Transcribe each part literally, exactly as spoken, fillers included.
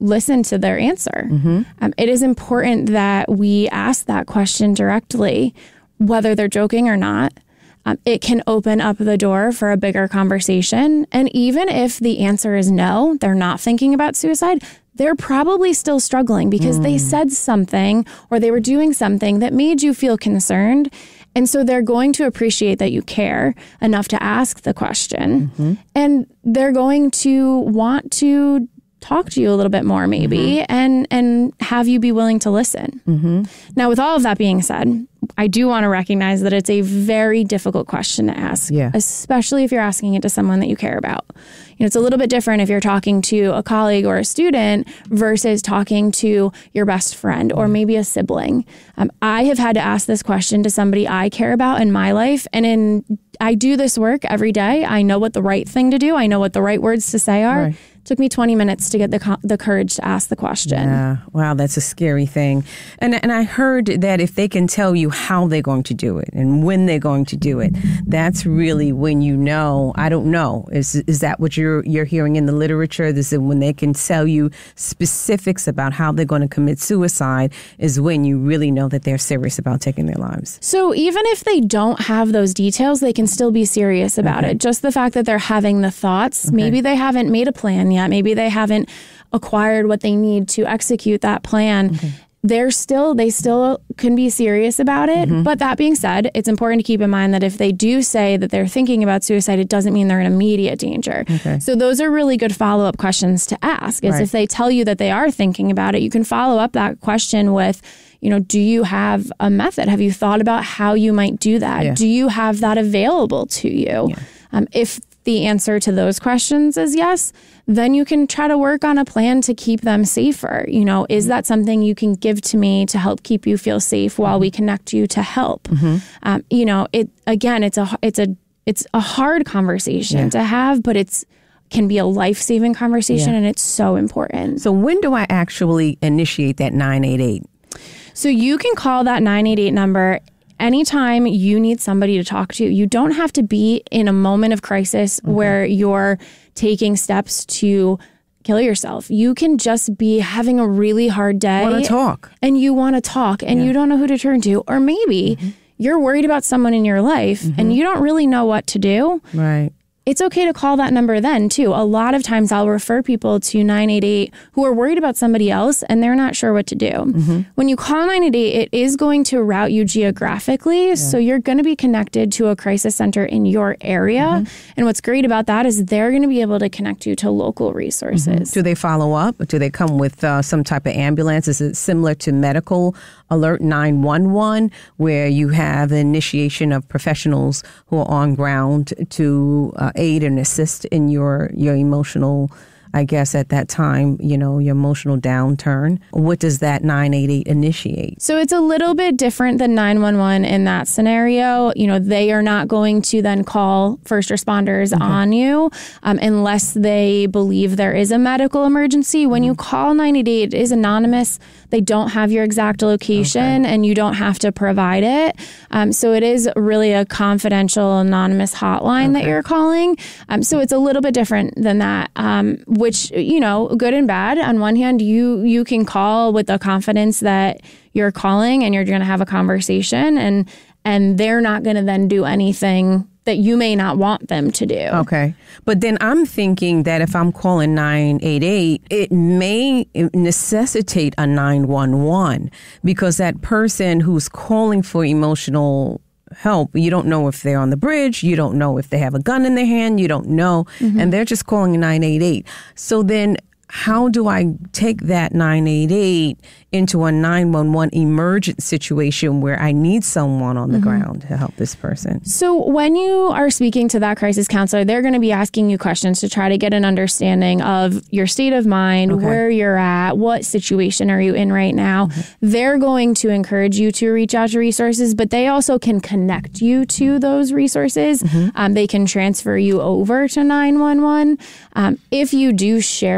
listen to their answer. Mm-hmm. Um, it is important that we ask that question directly, whether they're joking or not. Um, it can open up the door for a bigger conversation. And even if the answer is no, they're not thinking about suicide, they're probably still struggling because mm. they said something or they were doing something that made you feel concerned. And so they're going to appreciate that you care enough to ask the question. Mm-hmm. And they're going to want to talk to you a little bit more maybe mm-hmm. and and have you be willing to listen. Mm-hmm. Now, with all of that being said, I do want to recognize that it's a very difficult question to ask, yeah. especially if you're asking it to someone that you care about. You know, it's a little bit different if you're talking to a colleague or a student versus talking to your best friend or maybe a sibling. Um, I have had to ask this question to somebody I care about in my life. And in I do this work every day. I know what the right thing to do. I know what the right words to say are. Right. Took me twenty minutes to get the co- the courage to ask the question. Yeah, wow, that's a scary thing. And and I heard that if they can tell you how they're going to do it and when they're going to do it, that's really when you know. I don't know. Is is that what you're you're hearing in the literature? Is it when they can tell you specifics about how they're going to commit suicide is when you really know that they're serious about taking their lives? So even if they don't have those details, they can still be serious about okay. it. Just the fact that they're having the thoughts, okay. maybe they haven't made a plan yet. Maybe they haven't acquired what they need to execute that plan. Okay. They're still, they still can be serious about it. Mm-hmm. But that being said, it's important to keep in mind that if they do say that they're thinking about suicide, it doesn't mean they're in immediate danger. Okay. So those are really good follow-up questions to ask. Is right. if they tell you that they are thinking about it, you can follow up that question with, you know, do you have a method? Have you thought about how you might do that? Yeah. Do you have that available to you? Yeah. Um, if the answer to those questions is yes, then you can try to work on a plan to keep them safer. You know, is that something you can give to me to help keep you feel safe while we connect you to help? Mm-hmm. Um, you know, it again, it's a it's a it's a hard conversation yeah. to have, but it's can be a life-saving conversation, yeah. and it's so important. So when do I actually initiate that nine eight eight? So you can call that nine eight eight number anytime you need somebody to talk to. You don't have to be in a moment of crisis okay. where you're taking steps to kill yourself. You can just be having a really hard day. Want to talk. And you want to talk and yeah. you don't know who to turn to. Or maybe mm-hmm. you're worried about someone in your life mm-hmm. and you don't really know what to do. Right. It's okay to call that number then, too. A lot of times I'll refer people to nine eight eight who are worried about somebody else and they're not sure what to do. Mm-hmm. When you call nine eight eight, it is going to route you geographically. Yeah. So you're going to be connected to a crisis center in your area. Mm-hmm. And what's great about that is they're going to be able to connect you to local resources. Mm-hmm. Do they follow up? Do they come with uh, some type of ambulance? Is it similar to medical alert nine one one, where you have the initiation of professionals who are on ground to uh, aid and assist in your your emotional, I guess at that time, you know, your emotional downturn? What does that nine eight eight initiate? So it's a little bit different than nine one one in that scenario. You know, they are not going to then call first responders okay. on you um, unless they believe there is a medical emergency. When mm-hmm. you call nine eight eight, it is anonymous. They don't have your exact location okay. and you don't have to provide it. Um, so it is really a confidential, anonymous hotline okay. that you're calling. Um, so it's a little bit different than that, um, which, you know, good and bad. On one hand, you you can call with the confidence that you're calling and you're going to have a conversation and and they're not going to then do anything that you may not want them to do. Okay. But then I'm thinking that if I'm calling nine eight eight, it may necessitate a nine one one because that person who's calling for emotional help, you don't know if they're on the bridge, you don't know if they have a gun in their hand, you don't know, mm-hmm. and they're just calling nine eight eight. So then how do I take that nine eight eight into a nine one one emergent situation where I need someone on the mm-hmm. ground to help this person? So when you are speaking to that crisis counselor, they're going to be asking you questions to try to get an understanding of your state of mind, okay. where you're at, what situation are you in right now. Mm-hmm. They're going to encourage you to reach out to resources, but they also can connect you to those resources. Mm-hmm. Um, they can transfer you over to nine one one. Um, if you do share with them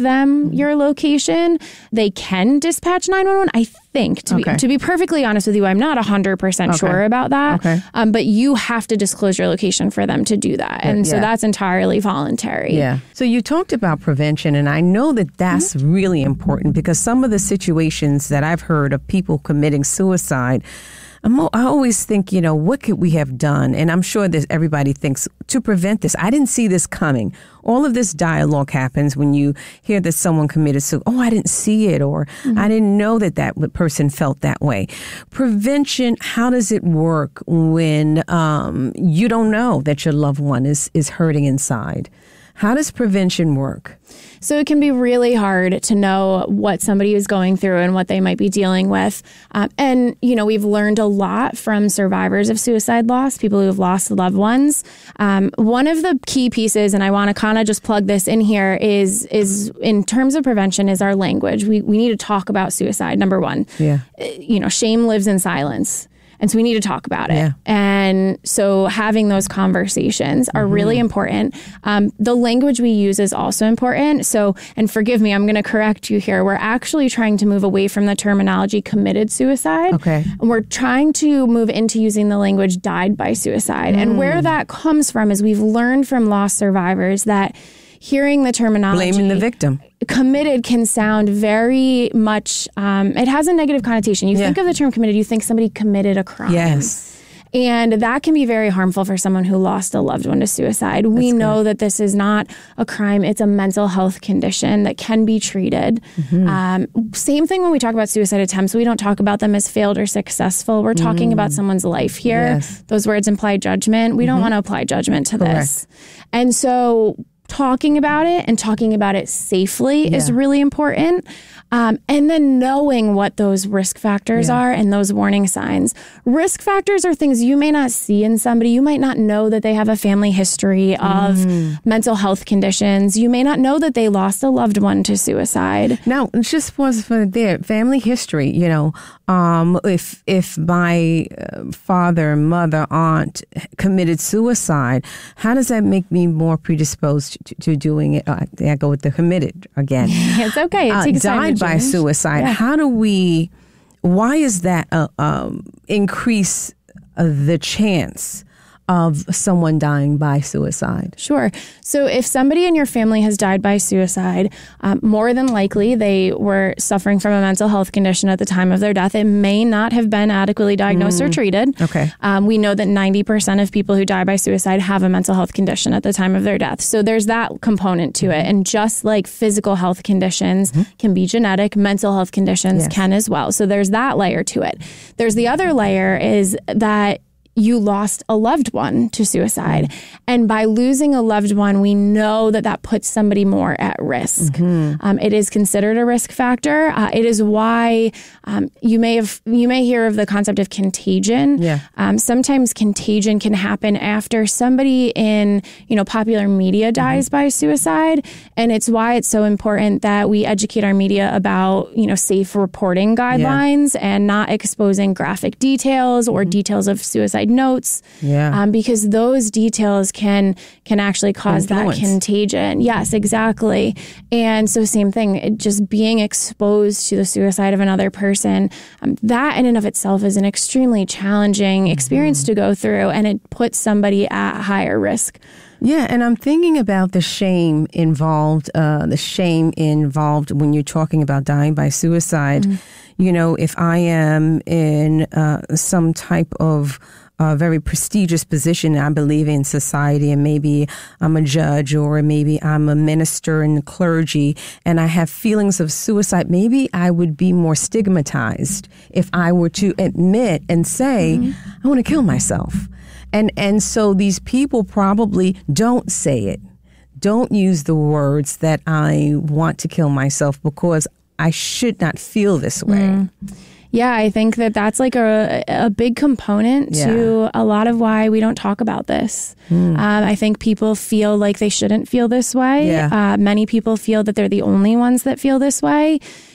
them your location, they can dispatch nine one one. I think, to, okay. be, to be perfectly honest with you, I'm not one hundred percent okay. sure about that. Okay. Um, but you have to disclose your location for them to do that. And yeah. so that's entirely voluntary. Yeah. So you talked about prevention, and I know that that's mm-hmm. really important, because some of the situations that I've heard of people committing suicide, I'm, I always think, you know, what could we have done? And I'm sure that everybody thinks to prevent this. I didn't see this coming. All of this dialogue happens when you hear that someone committed suicide. Oh, I didn't see it, or mm-hmm. I didn't know that that person felt that way. Prevention, how does it work when um, you don't know that your loved one is, is hurting inside? How does prevention work? So it can be really hard to know what somebody is going through and what they might be dealing with. Um, and, you know, we've learned a lot from survivors of suicide loss, people who have lost loved ones. Um, one of the key pieces, and I want to kind of just plug this in here, is is in terms of prevention is our language. We, we need to talk about suicide, number one. Yeah. You know, shame lives in silence. And so we need to talk about it. Yeah. And so having those conversations are mm-hmm. really important. Um, the language we use is also important. So, and forgive me, I'm going to correct you here. We're actually trying to move away from the terminology committed suicide. Okay. And we're trying to move into using the language died by suicide. Mm. And where that comes from is we've learned from lost survivors that hearing the terminology blaming the victim, committed can sound very much, um, it has a negative connotation. You yeah. think of the term committed, you think somebody committed a crime. Yes. And that can be very harmful for someone who lost a loved one to suicide. That's we know good. that this is not a crime. It's a mental health condition that can be treated. Mm-hmm. Um, same thing when we talk about suicide attempts. We don't talk about them as failed or successful. We're talking mm. about someone's life here. Yes. Those words imply judgment. We mm-hmm. don't want to apply judgment to Correct. this. And so talking about it and talking about it safely yeah. is really important. Um, and then knowing what those risk factors yeah. are and those warning signs. Risk factors are things you may not see in somebody. You might not know that they have a family history of mm. mental health conditions. You may not know that they lost a loved one to suicide. Now, just pause for there. Family history, you know, um, if if my uh, father, mother, aunt committed suicide, how does that make me more predisposed to, to doing it? Uh, I go with the committed again. It's okay. It uh, takes time to by suicide. Yeah. How do we, why is that uh, um, increase uh, the chance of someone dying by suicide? Sure. So if somebody in your family has died by suicide, um, more than likely they were suffering from a mental health condition at the time of their death. It may not have been adequately diagnosed mm. or treated. Okay. Um, we know that ninety percent of people who die by suicide have a mental health condition at the time of their death. So there's that component to it. And just like physical health conditions mm-hmm. can be genetic, mental health conditions yes. can as well. So there's that layer to it. There's the other layer is that you lost a loved one to suicide. And by losing a loved one, we know that that puts somebody more at risk. Mm-hmm. Um, it is considered a risk factor. Uh, it is why um, you may have you may hear of the concept of contagion. Yeah. Um, sometimes contagion can happen after somebody in you know popular media dies mm-hmm. by suicide, and it's why it's so important that we educate our media about you know safe reporting guidelines yeah. and not exposing graphic details or mm-hmm. details of suicide notes, yeah, um, because those details can can actually cause Influence. that contagion. Yes, exactly. And so same thing, it, just being exposed to the suicide of another person, um, that in and of itself is an extremely challenging experience mm-hmm. to go through, and it puts somebody at higher risk. Yeah, and I'm thinking about the shame involved, uh, the shame involved when you're talking about dying by suicide. Mm-hmm. You know, if I am in uh, some type of a very prestigious position, I believe, in society, and maybe I'm a judge or maybe I'm a minister in the clergy, and I have feelings of suicide, maybe I would be more stigmatized if I were to admit and say, mm-hmm. I want to kill myself. And and so these people probably don't say it, don't use the words that I want to kill myself because I should not feel this way. Mm. Yeah, I think that that's like a, a big component yeah. to a lot of why we don't talk about this. Mm. Um, I think people feel like they shouldn't feel this way. Yeah. Uh, many people feel that they're the only ones that feel this way.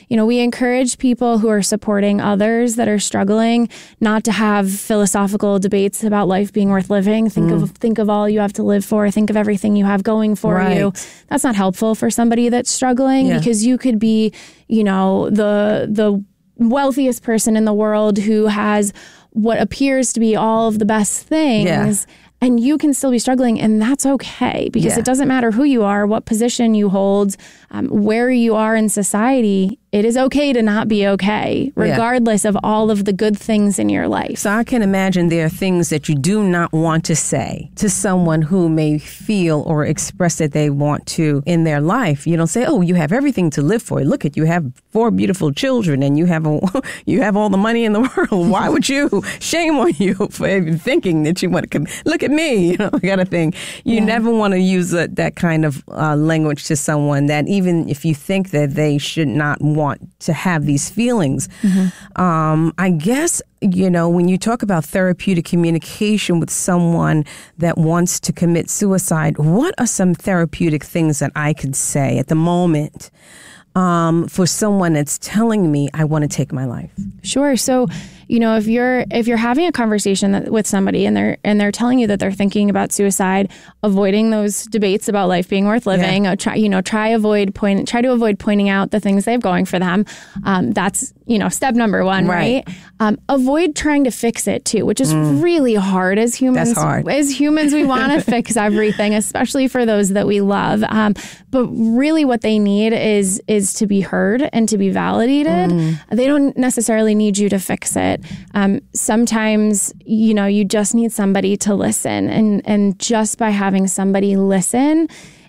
you know, we encourage people who are supporting others that are struggling not to have philosophical debates about life being worth living. Think mm. of think of all you have to live for. Think of everything you have going for right. you. That's not helpful for somebody that's struggling yeah. because you could be, you know, the the wealthiest person in the world who has what appears to be all of the best things. Yeah. And you can still be struggling, and that's okay because yeah. it doesn't matter who you are, what position you hold, um, where you are in society. It is okay to not be okay, regardless yeah. of all of the good things in your life. So I can imagine there are things that you do not want to say to someone who may feel or express that they want to in their life. You don't say, oh, you have everything to live for. Look at you have four beautiful children and you have a, you have all the money in the world. Why would you? Shame on you for even thinking that you want to come. Look at me, you know, kind of thing. You yeah. never want to use a, that kind of uh, language to someone that even if you think that they should not want want to have these feelings. Mm-hmm. Um, I guess, you know, when you talk about therapeutic communication with someone that wants to commit suicide, what are some therapeutic things that I could say at the moment um, for someone that's telling me I want to take my life? Sure. So, you know, if you're if you're having a conversation that, with somebody and they're and they're telling you that they're thinking about suicide, avoiding those debates about life being worth living, yeah. try you know try avoid point try to avoid pointing out the things they have going for them. Um, that's you know step number one, right? right? Um, avoid trying to fix it too, which is mm. really hard as humans. That's hard. As humans, we want to fix everything, especially for those that we love. Um, but really, what they need is is to be heard and to be validated. Mm. They don't necessarily need you to fix it. Um, sometimes, you know, you just need somebody to listen, and, and just by having somebody listen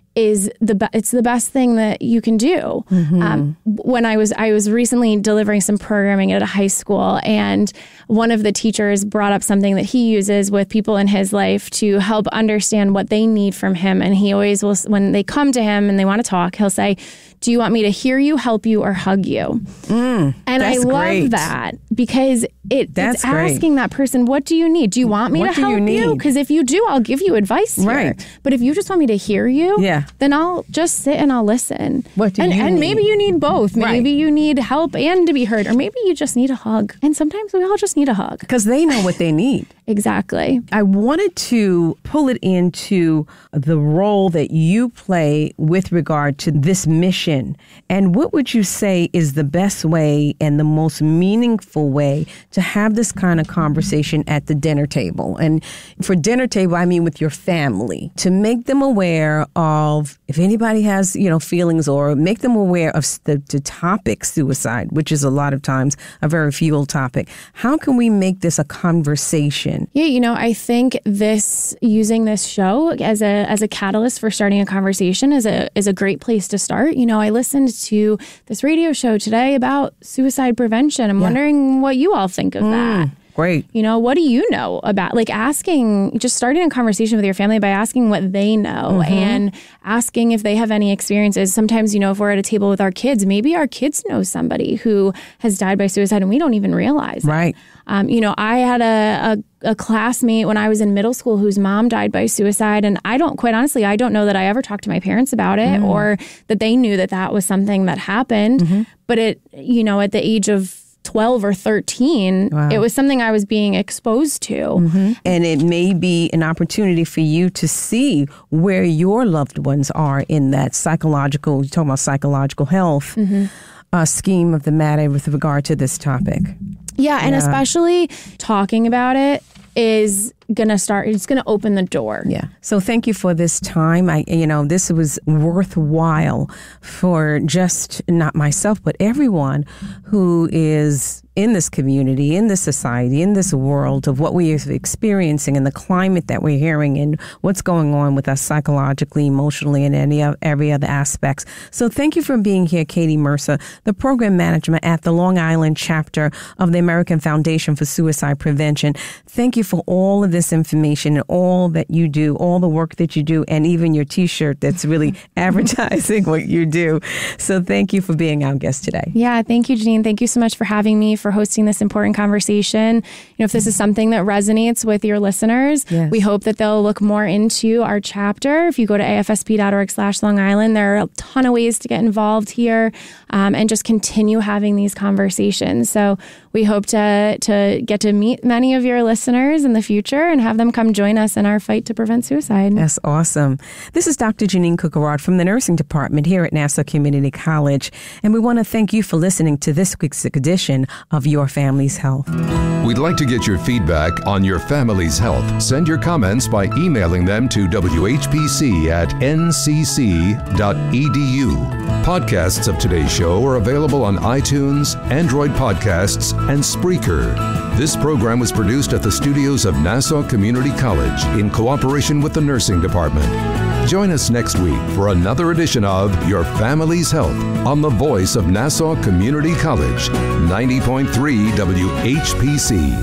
is the be- it's the best thing that you can do. Mm-hmm. Um, when I was I was recently delivering some programming at a high school, and one of the teachers brought up something that he uses with people in his life to help understand what they need from him. And he always will, when they come to him and they want to talk, he'll say, do you want me to hear you, help you, or hug you? Mm, and I love great. that because it, it's great. asking that person, what do you need? Do you want me what to help you? Because if you do, I'll give you advice here. Right. But if you just want me to hear you, yeah. then I'll just sit and I'll listen. What do and, you and need? maybe you need both. Maybe right. you need help and to be heard. Or maybe you just need a hug. And sometimes we all just need a hug. Because they know what they need. Exactly. I wanted to pull it into the role that you play with regard to this mission. And what would you say is the best way and the most meaningful way to have this kind of conversation at the dinner table? And for dinner table, I mean with your family, to make them aware of if anybody has, you know, feelings, or make them aware of the, the topic suicide, which is a lot of times a very fuel topic. How can we make this a conversation? Yeah, you know, I think this using this show as a as a catalyst for starting a conversation is a is a great place to start. You know, I listened to this radio show today about suicide prevention. I'm yeah. wondering what you all think of mm, that. Great. You know, what do you know about, like asking, just starting a conversation with your family by asking what they know mm-hmm. and asking if they have any experiences. Sometimes, you know, if we're at a table with our kids, maybe our kids know somebody who has died by suicide and we don't even realize right. it. Um, you know, I had a, a, a classmate when I was in middle school whose mom died by suicide. And I don't, quite honestly, I don't know that I ever talked to my parents about it mm. or that they knew that that was something that happened. Mm-hmm. But it, you know, at the age of twelve or thirteen, wow. it was something I was being exposed to. Mm-hmm. And it may be an opportunity for you to see where your loved ones are in that psychological, you're talking about psychological health mm-hmm. uh, scheme of the matter with regard to this topic. Yeah, and yeah. especially talking about it is going to start, it's going to open the door. Yeah. So thank you for this time. I, you know, this was worthwhile for just not myself, but everyone who is in this community, in this society, in this world of what we are experiencing and the climate that we're hearing and what's going on with us psychologically, emotionally, and any of every other aspects. So thank you for being here, Katie Mercer, the program manager at the Long Island chapter of the American Foundation for Suicide Prevention. Thank you for all of this this information and all that you do, all the work that you do, and even your T-shirt that's really advertising what you do. So thank you for being our guest today. Yeah, thank you, Janine. Thank you so much for having me, for hosting this important conversation. You know, if this is something that resonates with your listeners, yes. we hope that they'll look more into our chapter. If you go to A F S P dot org slash Long Island, there are a ton of ways to get involved here um, and just continue having these conversations. So we hope to to get to meet many of your listeners in the future and have them come join us in our fight to prevent suicide. That's awesome. This is Doctor Janine Kukarad from the Nursing Department here at Nassau Community College, and we want to thank you for listening to this week's edition of Your Family's Health. We'd like to get your feedback on your family's health. Send your comments by emailing them to W H P C at N C C dot E D U. Podcasts of today's show are available on iTunes, Android Podcasts, and Spreaker. This program was produced at the studios of Nassau Community College in cooperation with the Nursing Department. Join us next week for another edition of Your Family's Health on the voice of Nassau Community College, ninety point three W H P C.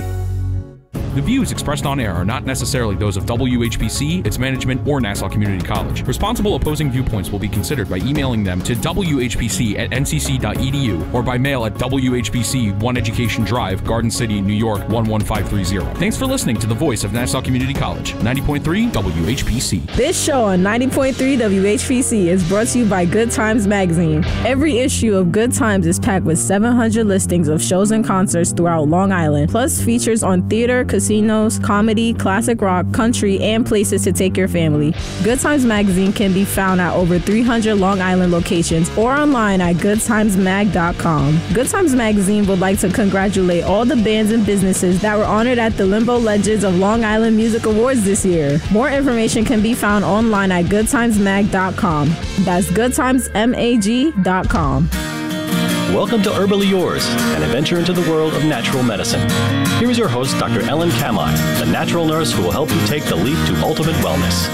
The views expressed on air are not necessarily those of W H P C, its management, or Nassau Community College. Responsible opposing viewpoints will be considered by emailing them to W H P C at N C C dot E D U or by mail at W H P C, One Education Drive, Garden City, New York, one one five three zero. Thanks for listening to the voice of Nassau Community College, ninety point three W H P C. This show on ninety point three W H P C is brought to you by Good Times Magazine. Every issue of Good Times is packed with seven hundred listings of shows and concerts throughout Long Island, plus features on theater, casinos, comedy, classic rock, country, and places to take your family. Good Times Magazine can be found at over three hundred Long Island locations or online at good times mag dot com. Good Times Magazine would like to congratulate all the bands and businesses that were honored at the Limbo Legends of Long Island Music Awards this year. More information can be found online at good times mag dot com. That's good times mag dot com. Welcome to Herbally Yours, an adventure into the world of natural medicine. Here is your host, Doctor Ellen Kamai, the natural nurse who will help you take the leap to ultimate wellness.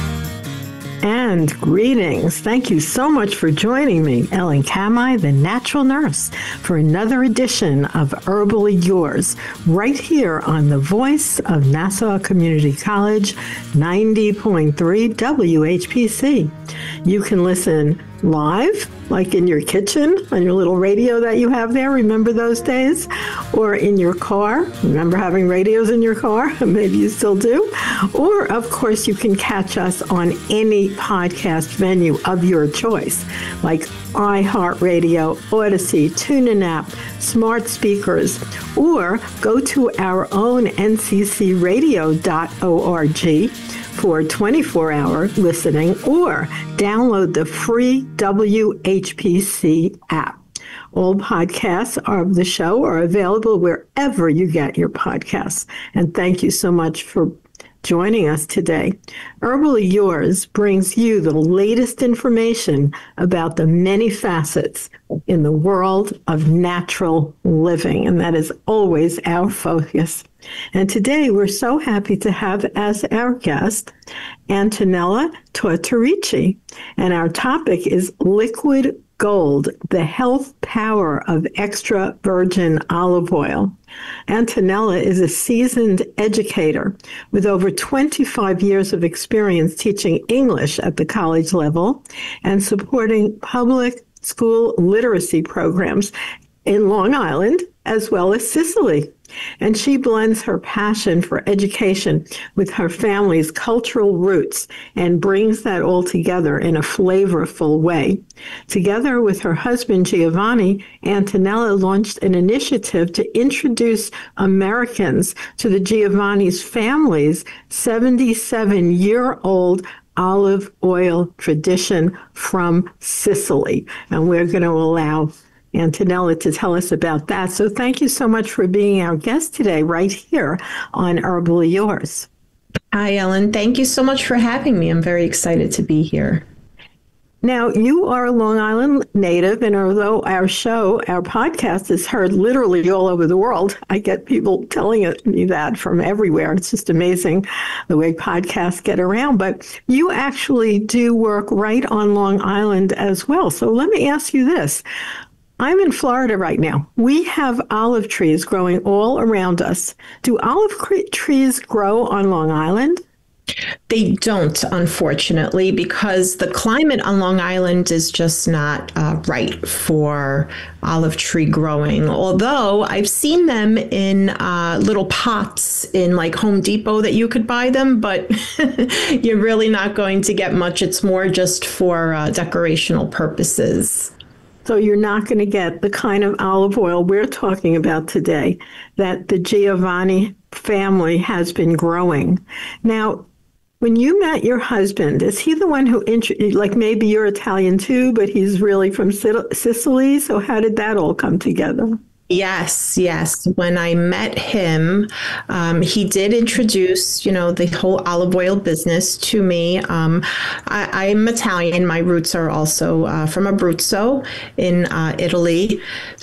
And greetings. Thank you so much for joining me, Ellen Kamai, the natural nurse, for another edition of Herbally Yours, right here on the voice of Nassau Community College, ninety point three W H P C. You can listen live, like in your kitchen, on your little radio that you have there. Remember those days? Or in your car. Remember having radios in your car? Maybe you still do. Or, of course, you can catch us on any podcast venue of your choice, like iHeartRadio, Odyssey, TuneIn app, smart speakers, or go to our own N C C radio dot org for twenty-four hour listening, or download the free W H P C app. All podcasts of the show are available wherever you get your podcasts. And thank you so much for joining us today. Herbally Yours brings you the latest information about the many facets in the world of natural living, and that is always our focus. And today we're so happy to have as our guest Antonella Tortorici, and our topic is liquid gold, the health power of extra virgin olive oil. Antonella is a seasoned educator with over twenty-five years of experience teaching English at the college level and supporting public school literacy programs in Long Island as well as Sicily. And she blends her passion for education with her family's cultural roots and brings that all together in a flavorful way. Together with her husband, Giovanni, Antonella launched an initiative to introduce Americans to the Giovanni's family's seventy-seven-year-old olive oil tradition from Sicily. And we're going to allow Antonella to tell us about that. So thank you so much for being our guest today, right here on Herbally Yours. Hi, Ellen. Thank you so much for having me. I'm very excited to be here. Now, you are a Long Island native, and although our show, our podcast is heard literally all over the world, I get people telling me that from everywhere. It's just amazing the way podcasts get around. But you actually do work right on Long Island as well. So let me ask you this. I'm in Florida right now. We have olive trees growing all around us. Do olive cre- trees grow on Long Island? They don't, unfortunately, because the climate on Long Island is just not uh, right for olive tree growing. Although I've seen them in uh, little pots in like Home Depot that you could buy them, but you're really not going to get much. It's more just for uh, decorational purposes. So you're not going to get the kind of olive oil we're talking about today that the Giovanni family has been growing. Now, when you met your husband, is he the one who, like maybe you're Italian too, but he's really from Sicily? So how did that all come together? Yes, yes. When I met him, um, he did introduce, you know, the whole olive oil business to me. Um, I, I'm Italian. My roots are also uh, from Abruzzo in uh, Italy.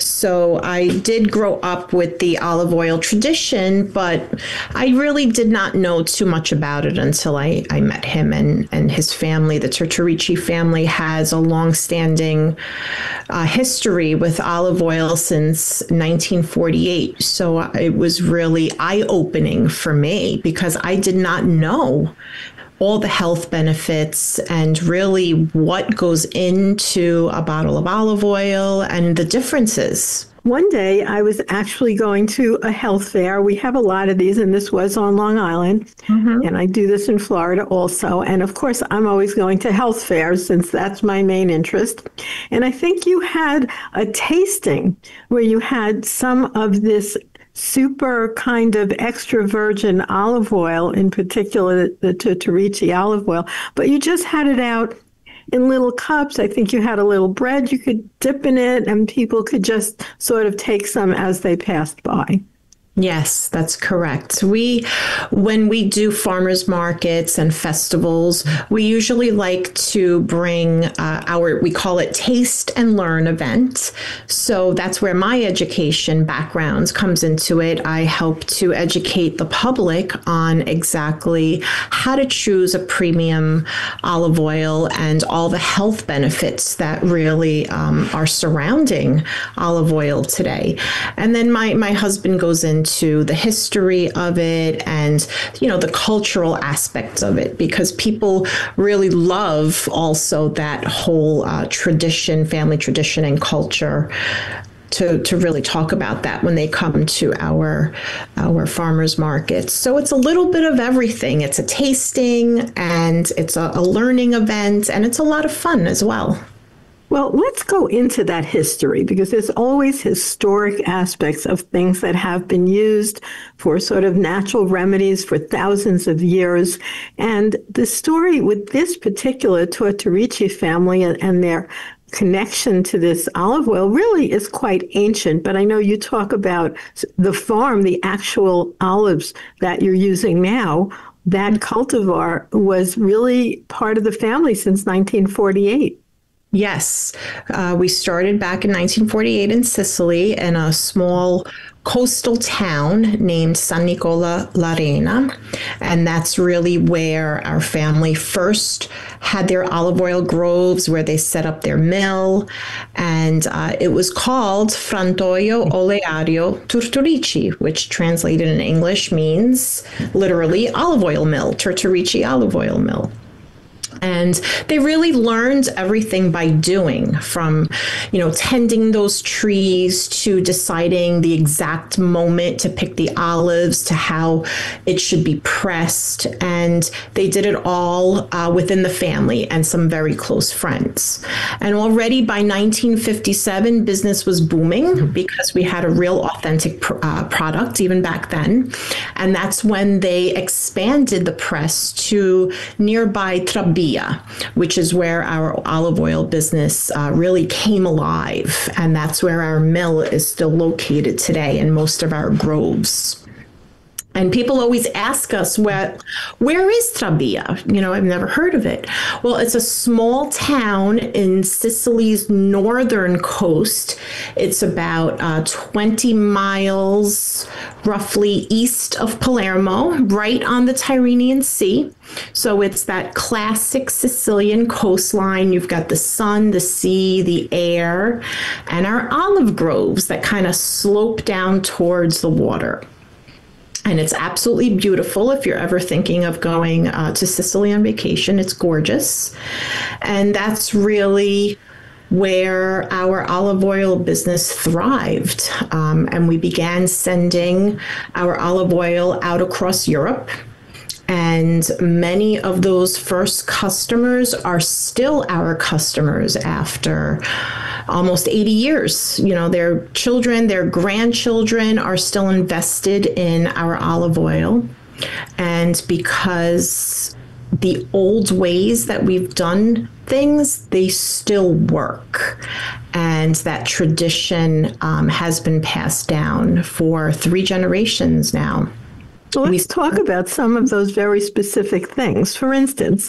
So I did grow up with the olive oil tradition, but I really did not know too much about it until I, I met him and, and his family. The Tortorici family has a longstanding uh, history with olive oil since nineteen forty-eight. So it was really eye-opening for me because I did not know all the health benefits and really what goes into a bottle of olive oil and the differences. One day I was actually going to a health fair. We have a lot of these, and this was on Long Island. Mm-hmm. And I do this in Florida also. And of course, I'm always going to health fairs since that's my main interest. And I think you had a tasting where you had some of this super kind of extra virgin olive oil, in particular the Tortorici olive oil, but you just had it out in little cups. I think you had a little bread you could dip in it, and people could just sort of take some as they passed by. Yes, that's correct. We, when we do farmers markets and festivals, we usually like to bring uh, our, we call it Taste and Learn event. So that's where my education background comes into it. I help to educate the public on exactly how to choose a premium olive oil and all the health benefits that really um, are surrounding olive oil today. And then my, my husband goes in to the history of it and, you know, the cultural aspects of it, because people really love also that whole uh, tradition, family tradition and culture. To, to really talk about that when they come to our our farmers markets. So it's a little bit of everything. It's a tasting and it's a, a learning event, and it's a lot of fun as well. Well, let's go into that history, because there's always historic aspects of things that have been used for sort of natural remedies for thousands of years. And the story with this particular Tortorici family and, and their connection to this olive oil really is quite ancient. But I know you talk about the farm, the actual olives that you're using now. That cultivar was really part of the family since nineteen forty-eight. Yes, uh, we started back in nineteen forty-eight in Sicily in a small coastal town named San Nicola l'Arena. And that's really where our family first had their olive oil groves, where they set up their mill. And uh, it was called Frantoio Oleario Tortorici, which translated in English means literally olive oil mill, Tortorici olive oil mill. And they really learned everything by doing, from, you know, tending those trees to deciding the exact moment to pick the olives to how it should be pressed. And they did it all uh, within the family and some very close friends. And already by nineteen fifty-seven, business was booming because we had a real authentic pr- uh, product even back then. And that's when they expanded the press to nearby Trabia, which is where our olive oil business uh, really came alive. And that's where our mill is still located today in most of our groves. And people always ask us, where, where is Trabia? You know, I've never heard of it. Well, it's a small town in Sicily's northern coast. It's about uh, twenty miles roughly east of Palermo, right on the Tyrrhenian Sea. So it's that classic Sicilian coastline. You've got the sun, the sea, the air, and our olive groves that kind of slope down towards the water. And it's absolutely beautiful if you're ever thinking of going uh, to Sicily on vacation. It's gorgeous. And that's really where our olive oil business thrived. Um, and we began sending our olive oil out across Europe. And many of those first customers are still our customers after almost eighty years. You know, their children, their grandchildren are still invested in our olive oil. And because the old ways that we've done things, they still work. And that tradition um, has been passed down for three generations now. Well, let's talk about some of those very specific things. For instance,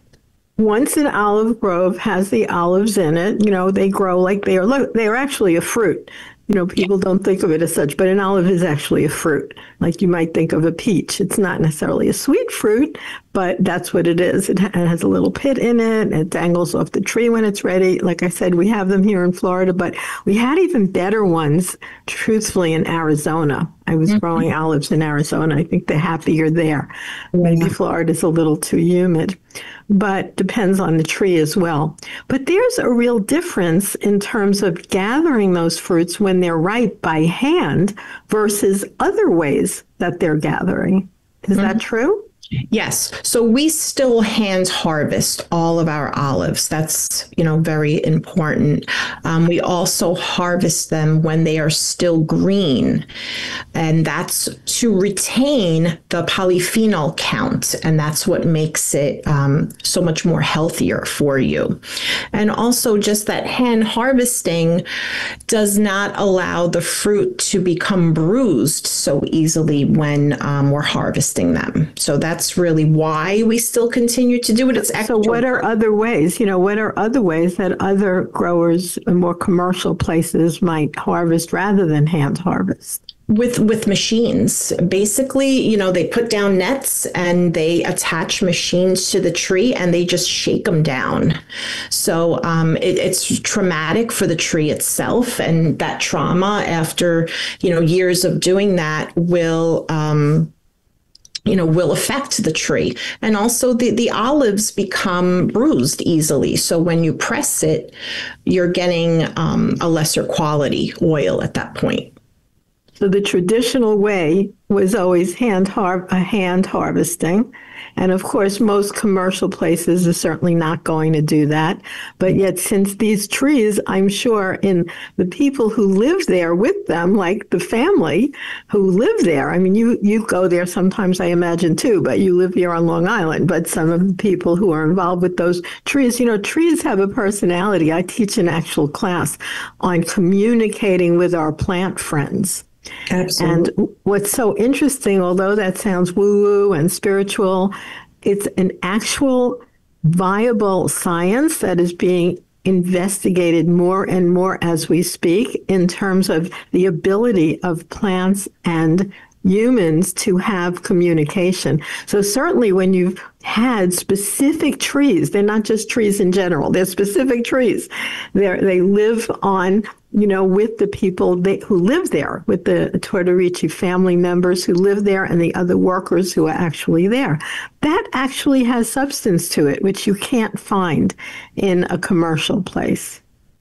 once an olive grove has the olives in it, you know, they grow like they are, look, they are actually a fruit. You know, people don't think of it as such, but an olive is actually a fruit. Like you might think of a peach. It's not necessarily a sweet fruit, but that's what it is. It has a little pit in it. It dangles off the tree when it's ready. Like I said, we have them here in Florida, but we had even better ones, truthfully, in Arizona. I was mm-hmm. growing olives in Arizona. I think they're happier there. Maybe Florida's a little too humid, but depends on the tree as well. But there's a real difference in terms of gathering those fruits when they're ripe by hand versus other ways that they're gathering. Is mm-hmm. that true? Yes. So we still hand harvest all of our olives. That's, you know, very important. Um, we also harvest them when they are still green. And that's to retain the polyphenol count. And that's what makes it um, so much more healthier for you. And also just that hand harvesting does not allow the fruit to become bruised so easily when um, we're harvesting them. So that's That's really why we still continue to do it. It's so what are other ways, you know, what are other ways that other growers in more commercial places might harvest rather than hand harvest? With with machines. Basically, you know, they put down nets and they attach machines to the tree and they just shake them down. So um, it, it's traumatic for the tree itself. And that trauma after, you know, years of doing that will um you know, will affect the tree. And also the, the olives become bruised easily. So when you press it, you're getting um, a lesser quality oil at that point. So the traditional way was always hand har- a hand harvesting. And of course, most commercial places are certainly not going to do that. But yet, since these trees, I'm sure in the people who live there with them, like the family who live there, I mean, you, you go there sometimes, I imagine, too, but you live here on Long Island. But some of the people who are involved with those trees, you know, trees have a personality. I teach an actual class on communicating with our plant friends. Absolutely. And what's so interesting, although that sounds woo-woo and spiritual, it's an actual viable science that is being investigated more and more as we speak in terms of the ability of plants and humans to have communication. So certainly when you've had specific trees, they're not just trees in general, they're specific trees. They're, they live on, you know, with the people they, who live there, with the Tortorici family members who live there and the other workers who are actually there. That actually has substance to it, which you can't find in a commercial place.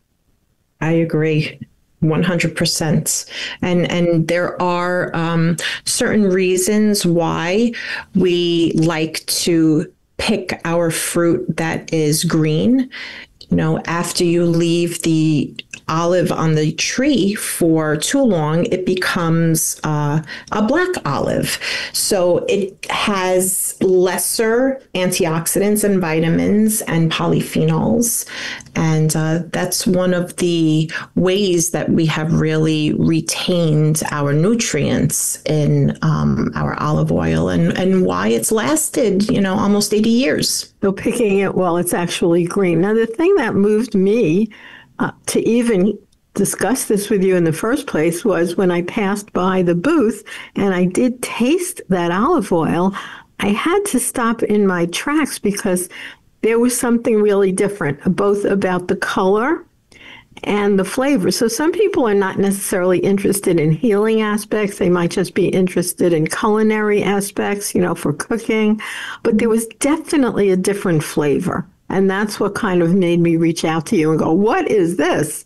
I agree. one hundred percent. And and there are um, certain reasons why we like to pick our fruit that is green. You know, after you leave the olive on the tree for too long, it becomes uh, a black olive. So it has lesser antioxidants and vitamins and polyphenols. And uh, that's one of the ways that we have really retained our nutrients in um, our olive oil, and, and why it's lasted, you know, almost eighty years. So picking it while it's actually green. Now, the thing that moved me uh, to even discuss this with you in the first place was when I passed by the booth and I did taste that olive oil, I had to stop in my tracks because there was something really different, both about the color and the flavor. So some people are not necessarily interested in healing aspects. They might just be interested in culinary aspects, you know, for cooking. But there was definitely a different flavor. And that's what kind of made me reach out to you and go, what is this?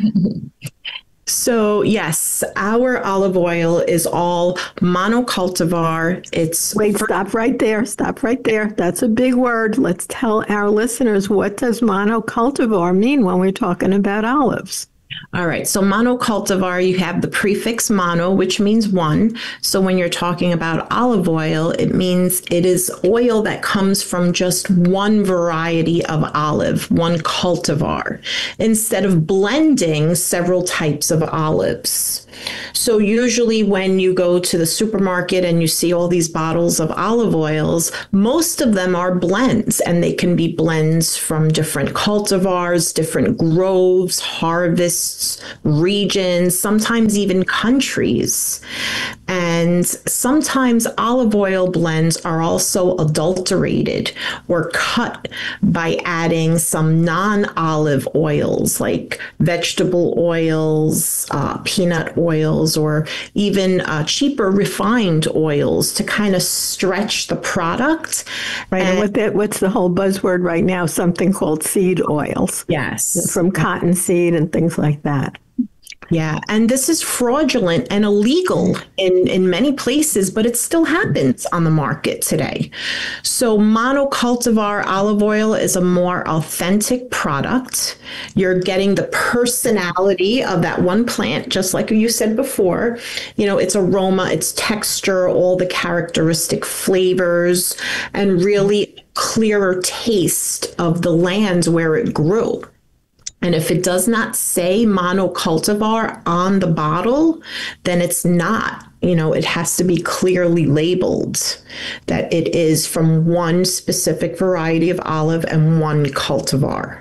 So, yes, our olive oil is all monocultivar. It's Wait, stop right there. Stop right there. That's a big word. Let's tell our listeners, what does monocultivar mean when we're talking about olives? All right. So monocultivar, you have the prefix mono, which means one. So when you're talking about olive oil, it means it is oil that comes from just one variety of olive, one cultivar, instead of blending several types of olives. So usually when you go to the supermarket and you see all these bottles of olive oils, most of them are blends, and they can be blends from different cultivars, different groves, harvests, regions, sometimes even countries. And sometimes olive oil blends are also adulterated or cut by adding some non-olive oils like vegetable oils, uh, peanut oils, or even uh, cheaper refined oils to kind of stretch the product. Right. And, and what that, what's the whole buzzword right now? Something called seed oils. Yes. From cottonseed and things like that. Yeah, and this is fraudulent and illegal in, in many places, but it still happens on the market today. So monocultivar olive oil is a more authentic product. You're getting the personality of that one plant, just like you said before. You know, its aroma, its texture, all the characteristic flavors, and really clearer taste of the lands where it grew. And if it does not say monocultivar on the bottle, then it's not. You know, it has to be clearly labeled that it is from one specific variety of olive and one cultivar.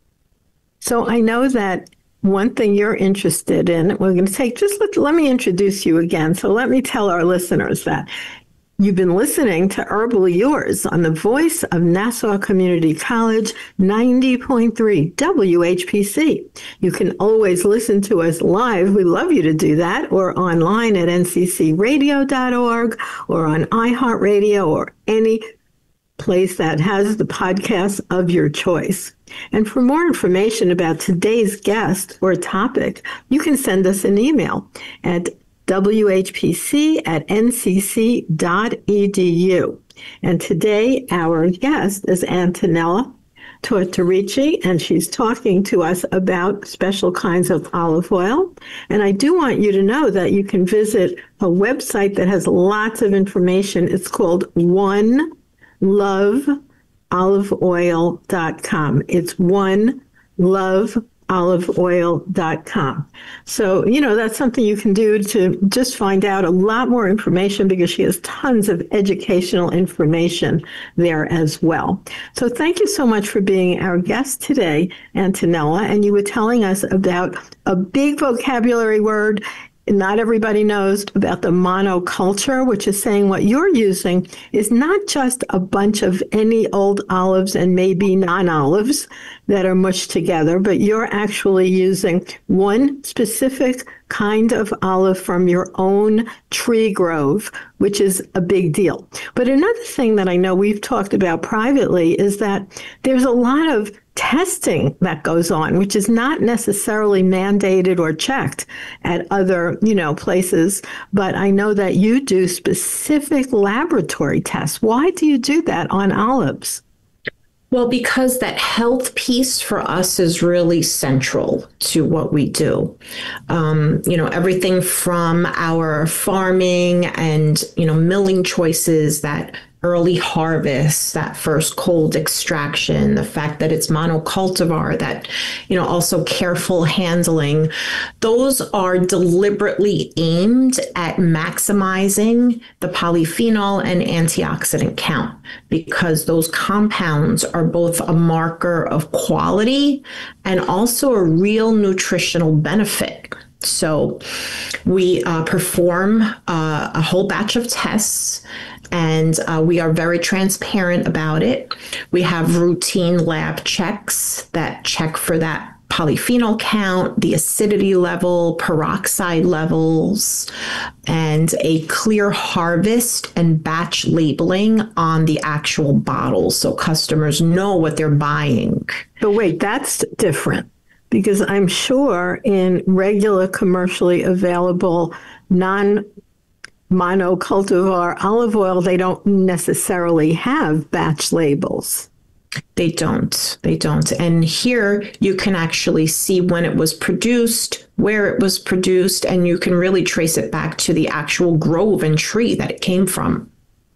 So I know that one thing you're interested in, we're going to take, just let, let me introduce you again. So let me tell our listeners that you've been listening to Herbally Yours on the voice of Nassau Community College, ninety point three W H P C. You can always listen to us live. We love you to do that, or online at N C C radio dot org, or on iHeartRadio, or any place that has the podcast of your choice. And for more information about today's guest or topic, you can send us an email at W H P C at N C C dot E D U. And today, our guest is Antonella Tortorici, and she's talking to us about special kinds of olive oil. And I do want you to know that you can visit a website that has lots of information. It's called one love olive oil dot com. It's one love olive oil dot com. So, you know, that's something you can do to just find out a lot more information, because she has tons of educational information there as well. So thank you so much for being our guest today, Antonella. And you were telling us about a big vocabulary word. Not everybody knows about the monoculture, which is saying what you're using is not just a bunch of any old olives and maybe non-olives that are mushed together, but you're actually using one specific kind of olive from your own tree grove, which is a big deal. But another thing that I know we've talked about privately is that there's a lot of testing that goes on, which is not necessarily mandated or checked at other, you know, places. But I know that you do specific laboratory tests. Why do you do that on olives? Well, because that health piece for us is really central to what we do. Um, you know, everything from our farming and, you know, milling choices, that early harvest, that first cold extraction, the fact that it's monocultivar, that, you know, also careful handling, those are deliberately aimed at maximizing the polyphenol and antioxidant count, because those compounds are both a marker of quality and also a real nutritional benefit. So we uh, perform uh, a whole batch of tests, and uh, we are very transparent about it. We have routine lab checks that check for that polyphenol count, the acidity level, peroxide levels, and a clear harvest and batch labeling on the actual bottles, so customers know what they're buying. But wait, that's different. Because I'm sure in regular commercially available non-monocultivar olive oil, they don't necessarily have batch labels. They don't. They don't. And here you can actually see when it was produced, where it was produced, and you can really trace it back to the actual grove and tree that it came from.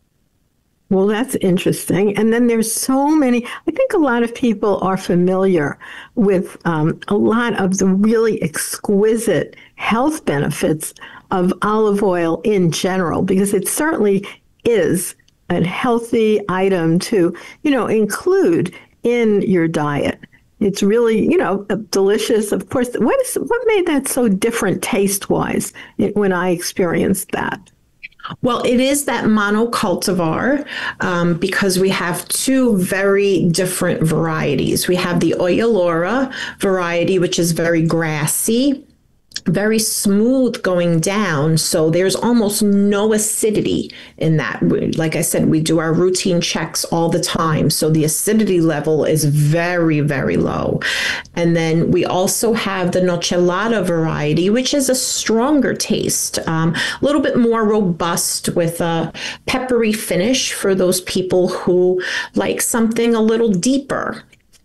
Well, that's interesting. And then there's so many, I think a lot of people are familiar with um, a lot of the really exquisite health benefits of olive oil in general, because it certainly is a healthy item to, you know, include in your diet. It's really, you know, delicious. Of course, what is what made that so different taste-wise when I experienced that? Well, it is that monocultivar um, because we have two very different varieties. We have the Oyalora variety, which is very grassy, very smooth going down. So there's almost no acidity in that. Like I said, we do our routine checks all the time. So the acidity level is very, very low. And then we also have the Nochelada variety, which is a stronger taste, um, a little bit more robust with a peppery finish for those people who like something a little deeper.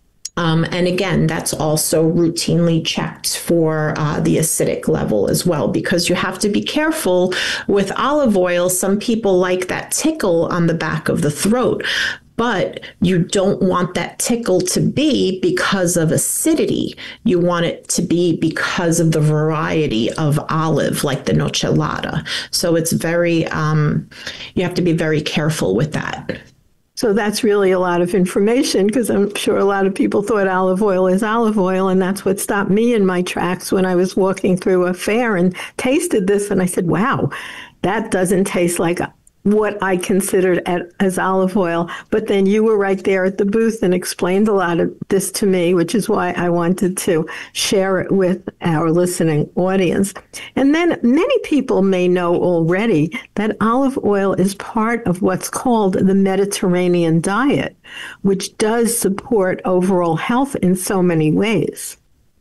Um, and again, that's also routinely checked for uh, the acidic level as well, because you have to be careful with olive oil. Some people like that tickle on the back of the throat, but you don't want that tickle to be because of acidity. You want it to be because of the variety of olive, like the Nochelada. So it's very, um, you have to be very careful with that. So that's really a lot of information, because I'm sure a lot of people thought olive oil is olive oil, and that's what stopped me in my tracks when I was walking through a fair and tasted this, and I said, wow, that doesn't taste like what I considered at, as olive oil. But then you were right there at the booth and explained a lot of this to me, which is why I wanted to share it with our listening audience. And then many people may know already that olive oil is part of what's called the Mediterranean diet, which does support overall health in so many ways.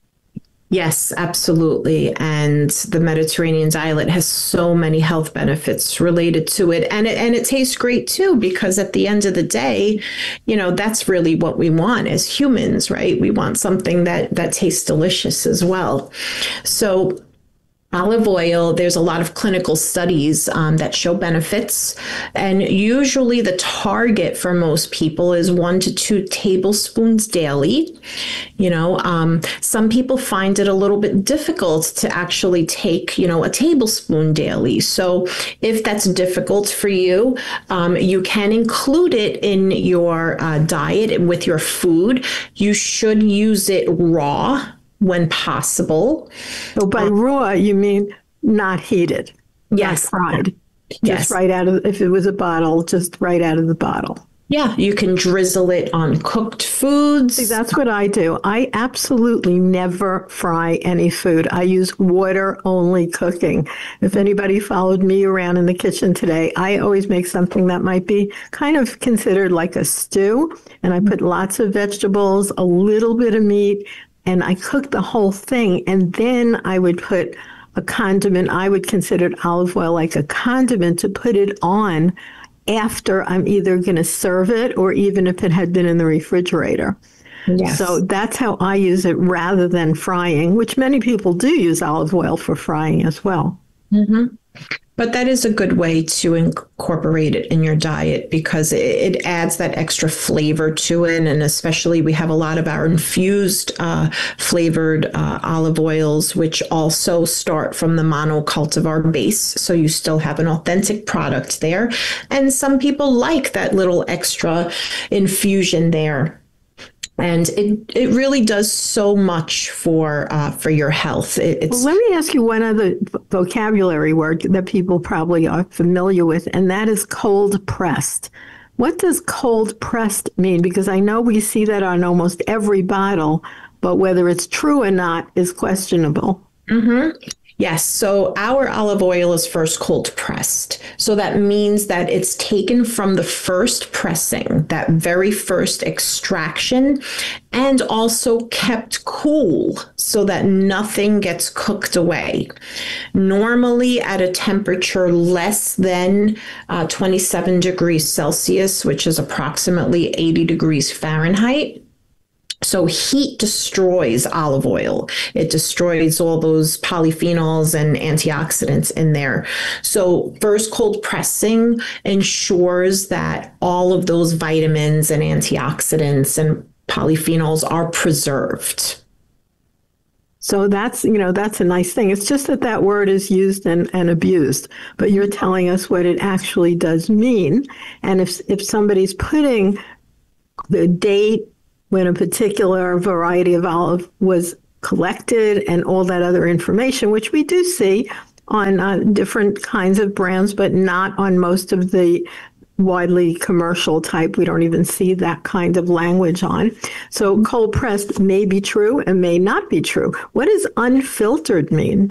Yes, absolutely. And the Mediterranean diet has so many health benefits related to it. And it, and it tastes great, too, because at the end of the day, you know, that's really what we want as humans, right? We want something that, that tastes delicious as well. So olive oil, there's a lot of clinical studies um, that show benefits. And usually the target for most people is one to two tablespoons daily. You know, um, some people find it a little bit difficult to actually take, you know, a tablespoon daily. So if that's difficult for you, um, you can include it in your uh, diet with your food. You should use it raw when possible. So by um, raw, you mean not heated? Yes. Not fried? Yes. Just right out of, if it was a bottle, just right out of the bottle. Yeah, you can drizzle it on cooked foods. See, that's what I do. I absolutely never fry any food. I use water-only cooking. If anybody followed me around in the kitchen today, I always make something that might be kind of considered like a stew, and I put lots of vegetables, a little bit of meat, and I cook the whole thing, and then I would put a condiment. I would consider olive oil like a condiment to put it on after I'm either going to serve it or even if it had been in the refrigerator. Yes. So that's how I use it rather than frying, which many people do use olive oil for frying as well. Mm-hmm. But that is a good way to incorporate it in your diet because it, it adds that extra flavor to it. And especially we have a lot of our infused uh, flavored uh, olive oils, which also start from the monocultivar base. So you still have an authentic product there. And some people like that little extra infusion there. And it, it really does so much for uh, for your health. It, it's well, let me ask you one other vocabulary word that people probably are familiar with, and that is cold pressed. What does cold pressed mean? Because I know we see that on almost every bottle, but whether it's true or not is questionable. Mm-hmm. Yes. So our olive oil is first cold pressed. So that means that it's taken from the first pressing, that very first extraction, and also kept cool so that nothing gets cooked away. Normally at a temperature less than uh, twenty-seven degrees Celsius, which is approximately eighty degrees Fahrenheit. So heat destroys olive oil. It destroys all those polyphenols and antioxidants in there. So first cold pressing ensures that all of those vitamins and antioxidants and polyphenols are preserved. So that's, you know, that's a nice thing. It's just that that word is used and, and abused, but you're telling us what it actually does mean. And if if somebody's putting the date, when a particular variety of olive was collected and all that other information, which we do see on uh, different kinds of brands, but not on most of the widely commercial type. We don't even see that kind of language on. So cold pressed may be true and may not be true. What does unfiltered mean?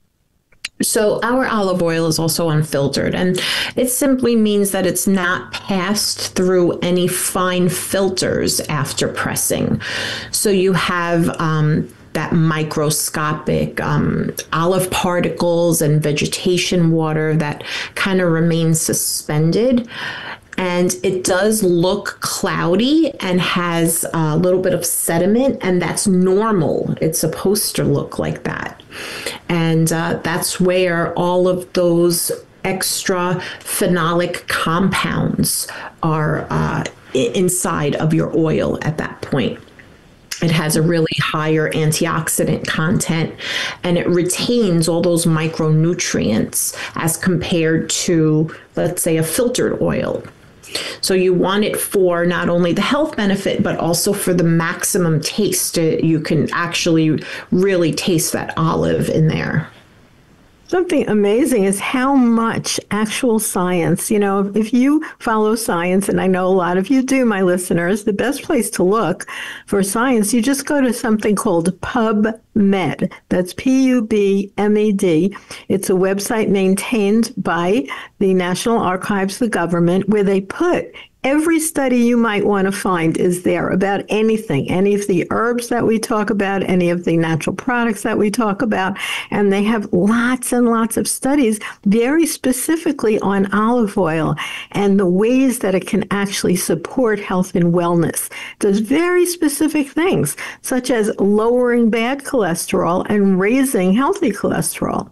So our olive oil is also unfiltered, and it simply means that it's not passed through any fine filters after pressing. So you have um, that microscopic um, olive particles and vegetation water that kind of remains suspended. And it does look cloudy and has a little bit of sediment, and that's normal. It's supposed to look like that. And uh, that's where all of those extra phenolic compounds are uh, inside of your oil at that point. It has a really higher antioxidant content, and it retains all those micronutrients as compared to, let's say, a filtered oil. So you want it for not only the health benefit, but also for the maximum taste. You can actually really taste that olive in there. Something amazing is how much actual science, you know, if you follow science, and I know a lot of you do, my listeners, the best place to look for science, you just go to something called PubMed. That's P U B M E D. It's a website maintained by the National Archives of the government where they put every study you might want to find is there about anything, any of the herbs that we talk about, any of the natural products that we talk about. And they have lots and lots of studies very specifically on olive oil and the ways that it can actually support health and wellness. It does very specific things, such as lowering bad cholesterol and raising healthy cholesterol.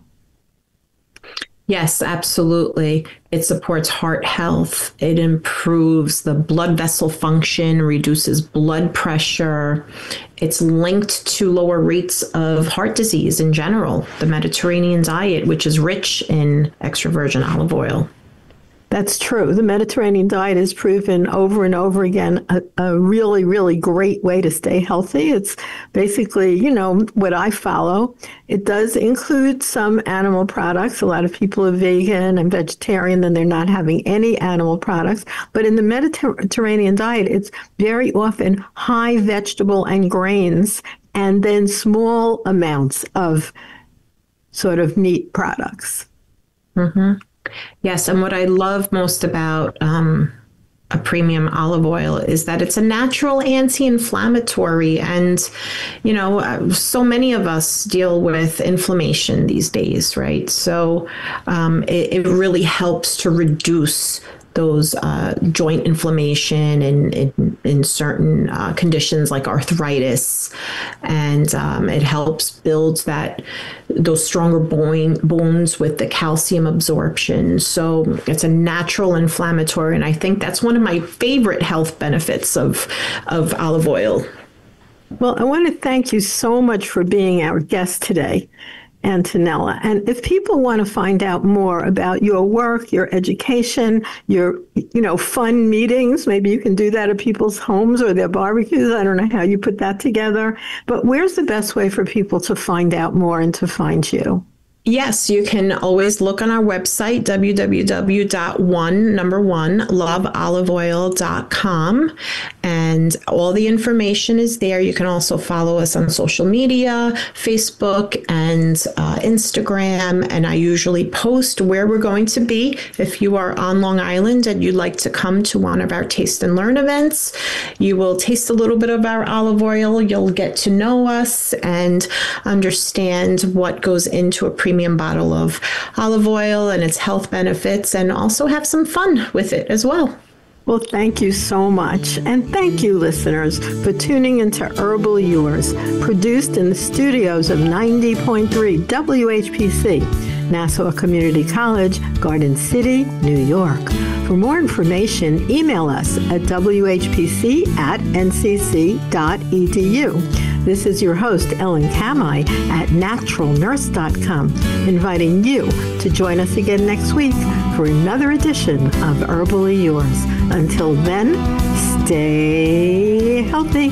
Yes, absolutely. It supports heart health. It improves the blood vessel function, reduces blood pressure. It's linked to lower rates of heart disease in general. The Mediterranean diet, which is rich in extra virgin olive oil. That's true. The Mediterranean diet is proven over and over again a, a really, really great way to stay healthy. It's basically, you know, what I follow. It does include some animal products. A lot of people are vegan and vegetarian, and they're not having any animal products. But in the Mediterranean diet, it's very often high vegetable and grains, and then small amounts of sort of meat products. Mm-hmm. Yes, and what I love most about um, a premium olive oil is that it's a natural anti-inflammatory, and, you know, uh, so many of us deal with inflammation these days, right? So um, it, it really helps to reduce those uh, joint inflammation and in, in certain uh, conditions like arthritis, and um, it helps build that those stronger bone, bones with the calcium absorption. So it's a natural inflammatory, and I think that's one of my favorite health benefits of of olive oil. Well, I want to thank you so much for being our guest today, Antonella. And if people want to find out more about your work, your education, your, you know, fun meetings, maybe you can do that at people's homes or their barbecues. I don't know how you put that together, but where's the best way for people to find out more and to find you? Yes, you can always look on our website, w w w dot one, number one, love olive oil dot com. And all the information is there. You can also follow us on social media, Facebook and uh, Instagram. And I usually post where we're going to be. If you are on Long Island and you'd like to come to one of our Taste and Learn events, you will taste a little bit of our olive oil. You'll get to know us and understand what goes into a premium bottle of olive oil and its health benefits, and also have some fun with it as well. Well, thank you so much. And thank you, listeners, for tuning into Herbally Yours, produced in the studios of ninety point three W H P C, Nassau Community College, Garden City, New York. For more information, email us at w h p c at n c c dot e d u. This is your host, Ellen Kamai at natural nurse dot com, inviting you to join us again next week for another edition of Herbally Yours. Until then, stay healthy.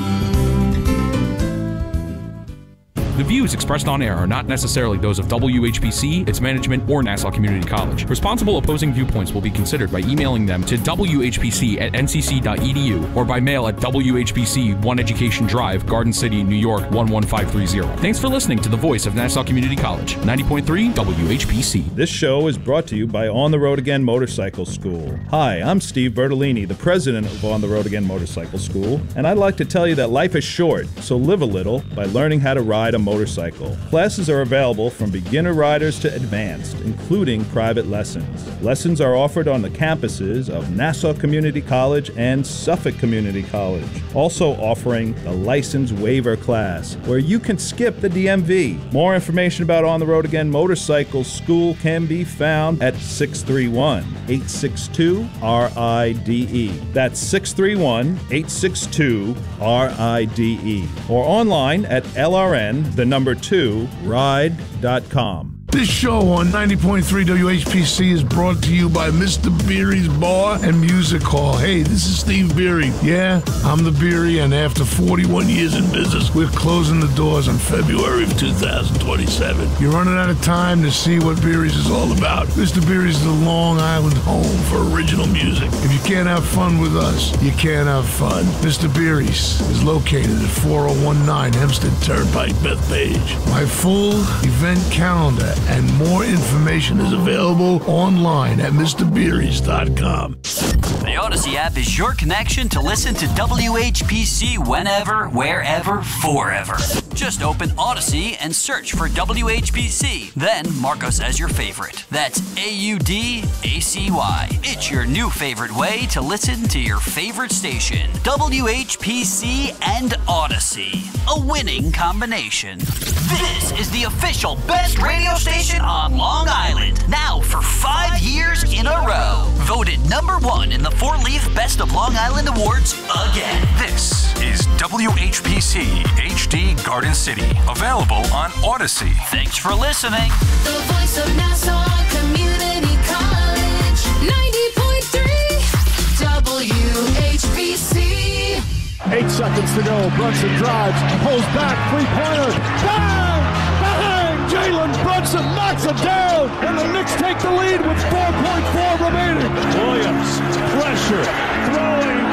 The views expressed on air are not necessarily those of W H P C, its management, or Nassau Community College. Responsible opposing viewpoints will be considered by emailing them to w h p c at n c c dot e d u or by mail at W H P C One Education Drive, Garden City, New York one one five three zero. Thanks for listening to the voice of Nassau Community College, ninety point three W H P C. This show is brought to you by On the Road Again Motorcycle School. Hi, I'm Steve Bertolini, the president of On the Road Again Motorcycle School, and I'd like to tell you that life is short, so live a little by learning how to ride a motorcycle. Classes are available from beginner riders to advanced, including private lessons. Lessons are offered on the campuses of Nassau Community College and Suffolk Community College, also offering the license waiver class, where you can skip the D M V. More information about On the Road Again Motorcycle School can be found at six three one, eight six two, R I D E. That's six three one, eight six two, R I D E. Or online at L R N, the number two, ride dot com. This show on ninety point three W H P C is brought to you by Mister Beery's Bar and Music Hall. Hey, this is Steve Beery. Yeah, I'm the Beery, and after forty-one years in business, we're closing the doors in February of two thousand twenty-seven. You're running out of time to see what Beery's is all about. Mister Beery's is the Long Island home for original music. If you can't have fun with us, you can't have fun. Mister Beery's is located at four oh one nine Hempstead Turnpike, Bethpage. My full event calendar and more information is available online at Mr Beery's dot com. The Odyssey app is your connection to listen to W H P C whenever, wherever, forever. Just open Odyssey and search for W H P C. Then mark us as your favorite. That's A U D A C Y. It's your new favorite way to listen to your favorite station. W H P C and Odyssey. A winning combination. This is the official best radio station on Long Island. Now for five years in a row. Voted number one in the four-leaf Best of Long Island Awards again. This is W H P C H D Garden City. Available on Odyssey. Thanks for listening. The voice of Nassau Community College. ninety point three W H P C. Eight seconds to go. Brunson drives, pulls back, three-pointer. Bang! Bang! Jalen Brunson knocks it down, and the Knicks take the lead with four point four remaining. Williams, pressure, throwing.